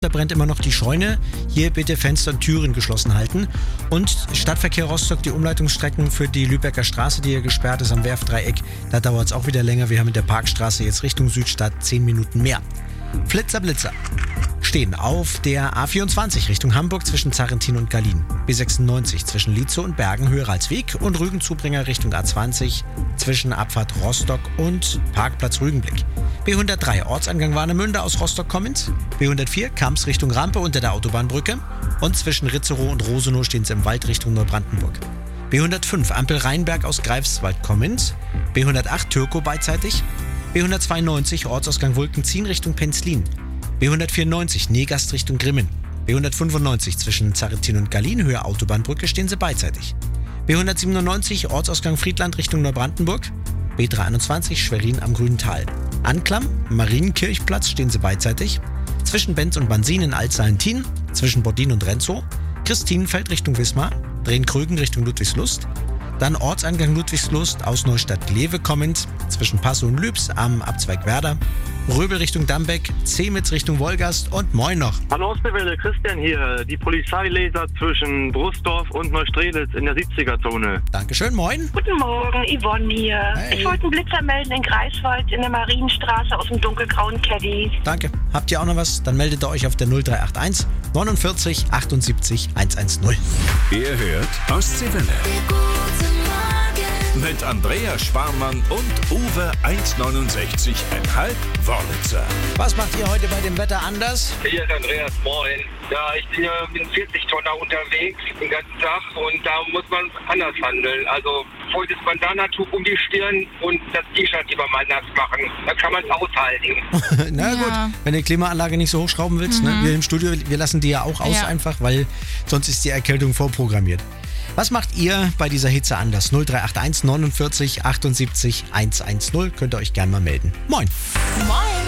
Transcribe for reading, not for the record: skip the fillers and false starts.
Da brennt immer noch die Scheune. Hier bitte Fenster und Türen geschlossen halten. Und Stadtverkehr Rostock, die Umleitungsstrecken für die Lübecker Straße, die hier gesperrt ist am Werftdreieck. Da dauert es auch wieder länger. Wir haben in der Parkstraße jetzt Richtung Südstadt 10 Minuten mehr. Blitzer stehen auf der A24 Richtung Hamburg zwischen Zarrentin und Gallien. B96 zwischen Lietzow und Bergen, Höheralsweg und Rügenzubringer Richtung A20 zwischen Abfahrt Rostock und Parkplatz Rügenblick. B103 Ortsangang Warnemünde aus Rostock kommend. B104 Kamps Richtung Rampe unter der Autobahnbrücke. Und zwischen Ritzerow und Rosenow stehen sie im Wald Richtung Neubrandenburg. B105 Ampel Rheinberg aus Greifswald kommend. B108 Türkow beidseitig. B192 Ortsausgang Wulkenziehen Richtung Penzlin. B194 Negast Richtung Grimmen. B195 zwischen Zarrentin und Gallien Höhe Autobahnbrücke stehen sie beidseitig. B197 Ortsausgang Friedland Richtung Neubrandenburg. B321 Schwerin am Grünental. Anklam, Marienkirchplatz stehen sie beidseitig. Zwischen Benz und Bansin in Altsalentin, zwischen Bordin und Renzow. Christinenfeld Richtung Wismar. Drehen-Krögen Richtung Ludwigslust. Dann Ortseingang Ludwigslust aus Neustadt-Glewe kommend, zwischen Passow und Lübs am Abzweig Werder. Röbel Richtung Dambeck, Zemitz Richtung Wolgast und moin noch. Hallo Ostwelle, Christian hier. Die Polizeilaser zwischen Brustdorf und Neustrelitz in der 70er-Zone. Dankeschön, moin. Guten Morgen, Yvonne hier. Hey. Ich wollte einen Blitzer melden in Greifswald in der Marienstraße aus dem dunkelgrauen Caddy. Danke. Habt ihr auch noch was? Dann meldet ihr euch auf der 0381 49 78 110. Ihr hört Ostseewelle. Mit Andrea Sparmann und Uwe 1,69,5 Wörlitzer. Was macht ihr heute bei dem Wetter anders? Hier ist Andreas, moin. Ja, ich bin ja mit 40-Tonner unterwegs den ganzen Tag und da muss man anders handeln. Also volles Bandana-Tuch um die Stirn und das T-Shirt lieber mal nass machen. Dann kann man es aushalten. Na gut, wenn du die Klimaanlage nicht so hochschrauben willst, ne? Wir im Studio, wir lassen die ja auch aus einfach, weil sonst ist die Erkältung vorprogrammiert. Was macht ihr bei dieser Hitze anders? 0381 49 78 110. Könnt ihr euch gerne mal melden. Moin. Moin.